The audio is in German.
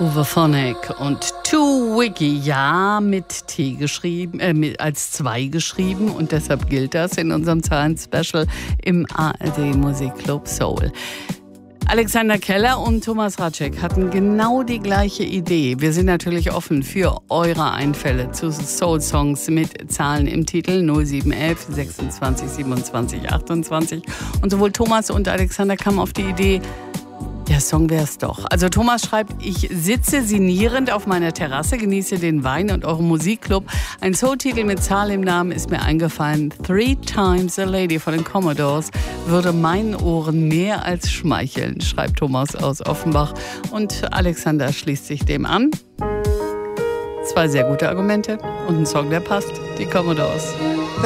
Uwe Vonneck und Too Wiggy, ja, mit T geschrieben, als 2 geschrieben, und deshalb gilt das in unserem Zahlen-Special im ARD Musikclub Soul. Alexander Keller und Thomas Ratschek hatten genau die gleiche Idee. Wir sind natürlich offen für eure Einfälle zu Soul-Songs mit Zahlen im Titel 0711 26 27 28. Und sowohl Thomas und Alexander kamen auf die Idee, der Song wär's doch. Also Thomas schreibt: Ich sitze sinnierend auf meiner Terrasse, genieße den Wein und euren Musikclub. Ein Soul-Titel mit Zahl im Namen ist mir eingefallen. 3 Times a Lady von den Commodores würde meinen Ohren mehr als schmeicheln, schreibt Thomas aus Offenbach. Und Alexander schließt sich dem an. 2 sehr gute Argumente und ein Song, der passt. Die Commodores.